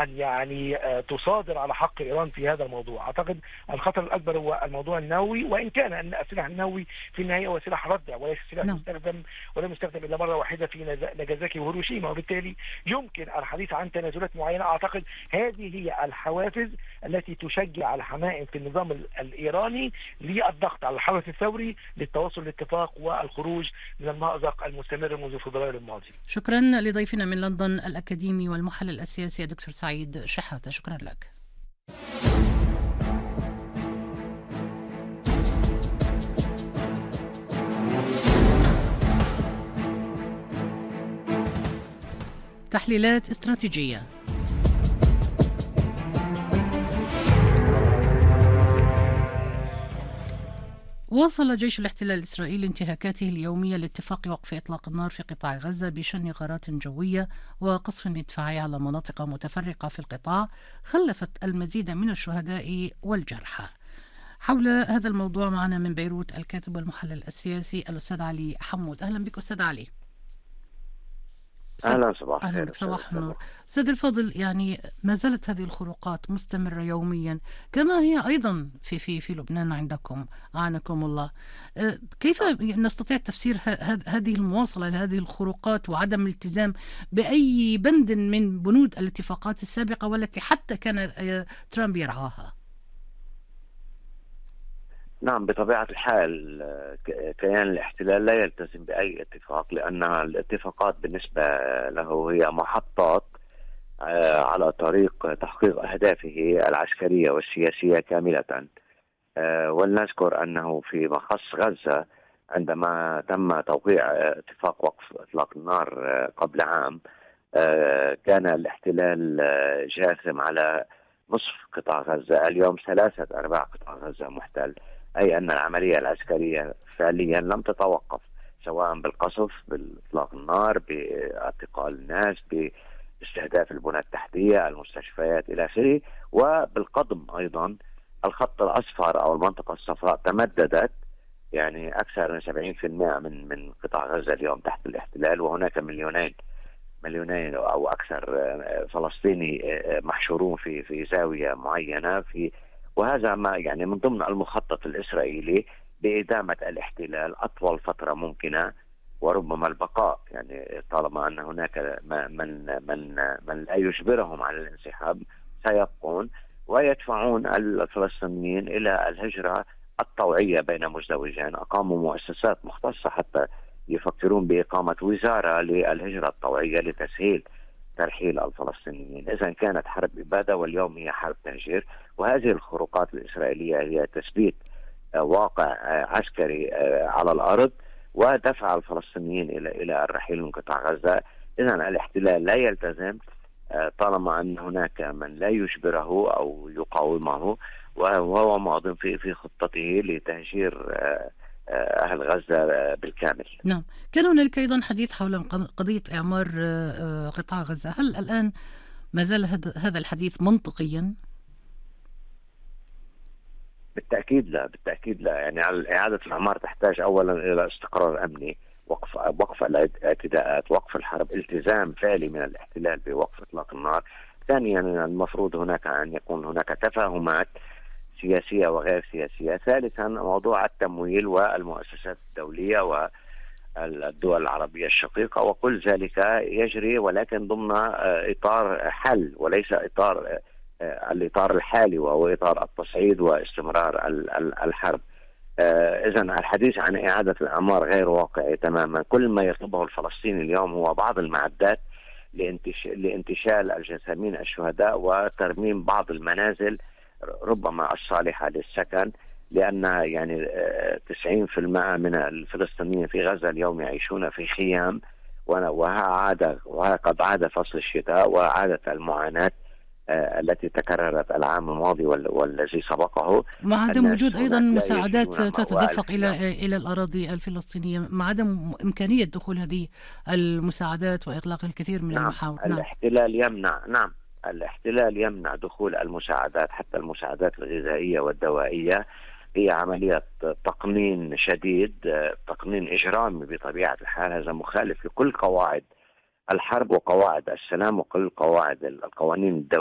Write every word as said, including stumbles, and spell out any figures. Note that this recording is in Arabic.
أن يعني تصادر على حق إيران في هذا الموضوع. أعتقد الخطر الأكبر هو الموضوع النووي، وإن كان أن السلاح النووي في النهاية هو سلاح ردع وليس سلاح نعم. مستخدم ولم يستخدم إلا مرة واحدة في ناجازاكي وهيروشيما، وبالتالي يمكن الحديث عن تنازلات معينة. أعتقد هذه هي الحوافز التي تشجع الحمائم في النظام الإيراني للضغط على الحرس الثوري للتوصل لاتفاق والخروج من المأزق المستمر منذ فبراير الماضي. شكرا لضيفنا من لندن الأكاديمي والمحلل السياسي دكتور سعيد شحاتة، شكرا لك. تحليلات استراتيجية. واصل جيش الاحتلال الإسرائيلي انتهاكاته اليومية لاتفاق وقف إطلاق النار في قطاع غزة بشن غارات جوية وقصف مدفعي على مناطق متفرقة في القطاع خلفت المزيد من الشهداء والجرحى. حول هذا الموضوع معنا من بيروت الكاتب والمحلل السياسي الأستاذ علي حمود. أهلا بك أستاذ علي. أهلا صباح الخير. صباح النور. سيد الفاضل، يعني ما زالت هذه الخروقات مستمرة يوميا كما هي أيضا في في في لبنان عندكم أعانكم الله. كيف نستطيع تفسير هذه المواصلة لهذه الخروقات وعدم الالتزام بأي بند من بنود الاتفاقات السابقة والتي حتى كان ترامب يرعاها؟ نعم، بطبيعة الحال كيان الاحتلال لا يلتزم بأي اتفاق، لأن الاتفاقات بالنسبة له هي محطات على طريق تحقيق أهدافه العسكرية والسياسية كاملة. ولنذكر أنه في مخص غزة عندما تم توقيع اتفاق وقف إطلاق النار قبل عام، كان الاحتلال جاثم على نصف قطاع غزة. اليوم ثلاثة أرباع قطاع غزة محتل، أي أن العملية العسكرية فعليا لم تتوقف، سواء بالقصف، بالإطلاق النار، باعتقال الناس، باستهداف البنى التحتية، المستشفيات إلى آخره، وبالقضم أيضا. الخط الأصفر أو المنطقة الصفراء تمددت، يعني أكثر من سبعين بالمئة من من قطاع غزة اليوم تحت الاحتلال، وهناك مليونين مليونين أو أكثر فلسطيني محشورون في في زاوية معينة في وهذا ما يعني من ضمن المخطط الإسرائيلي بإدامة الاحتلال أطول فترة ممكنة وربما البقاء، يعني طالما أن هناك من من من لا يجبرهم على الانسحاب سيبقون ويدفعون الفلسطينيين إلى الهجرة الطوعية بين مزدوجين. أقاموا مؤسسات مختصة حتى يفكرون بإقامة وزارة للهجرة الطوعية لتسهيل ترحيل الفلسطينيين. إذا كانت حرب إبادة واليوم هي حرب تهجير، وهذه الخروقات الإسرائيلية هي تثبيت واقع عسكري على الأرض ودفع الفلسطينيين إلى إلى الرحيل من قطاع غزة. إذا الاحتلال لا يلتزم طالما أن هناك من لا يجبره أو يقاومه، وهو ماض في في خطته لتهجير أهل غزة بالكامل. نعم، كان هناك أيضا حديث حول قضية إعمار قطاع غزة. هل الآن ما زال هذا الحديث منطقيا؟ بالتأكيد لا، بالتأكيد لا. يعني إعادة الإعمار تحتاج أولا إلى استقرار أمني، وقف وقف الاعتداءات، وقف الحرب، التزام فعلي من الاحتلال بوقف إطلاق النار. ثانيا المفروض هناك أن يكون هناك تفاهمات سياسية وغير سياسية. ثالثا موضوع التمويل والمؤسسات الدولية والدول العربية الشقيقة، وكل ذلك يجري ولكن ضمن إطار حل وليس إطار الإطار الحالي وهو إطار التصعيد واستمرار الحرب. إذا الحديث عن إعادة الأعمار غير واقعي تماما. كل ما يطلبه الفلسطيني اليوم هو بعض المعدات لانتشال الجثامين الشهداء وترميم بعض المنازل ربما الصالحة للسكن، لأن يعني تسعين بالمئة من الفلسطينيين في غزة اليوم يعيشون في خيام، وها عاد وها قد عاد فصل الشتاء وعادت المعاناة التي تكررت العام الماضي والذي سبقه، مع عدم وجود أيضا مساعدات تتدفق إلى إلى الأراضي الفلسطينية، مع عدم إمكانية دخول هذه المساعدات وإغلاق الكثير من نعم. المحاور. نعم، الاحتلال يمنع نعم الاحتلال يمنع دخول المساعدات، حتى المساعدات الغذائية والدوائية. هي عملية تقنين شديد، تقنين إجرامي بطبيعة الحال. هذا مخالف لكل قواعد الحرب وقواعد السلام وكل قواعد القوانين الدولية